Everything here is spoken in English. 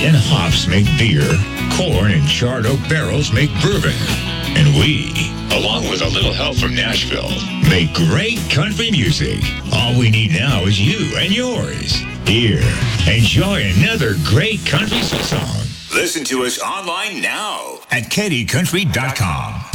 wheat and hops make beer, corn and charred oak barrels make bourbon. And we, along with a little help from Nashville, make great country music. All we need now is you and yours. Here, enjoy another great country song. Listen to us online now at KDCountry.com.